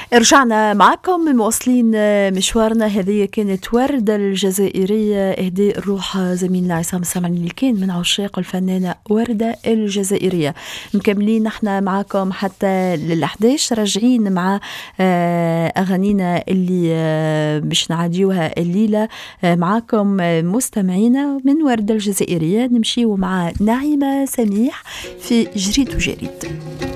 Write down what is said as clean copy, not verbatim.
رجعنا معكم مواصلين مشوارنا. هذه كانت وردة الجزائرية إهداء الروح زميلنا عصام السمعني اللي كان من عشاق الفنانة وردة الجزائرية. مكملين نحن معكم حتى لل11، راجعين مع أغانينا اللي باش نعاديوها الليلة معكم مستمعينا من وردة الجزائرية. نمشيو مع نعيمة سميح في جريد وجريد.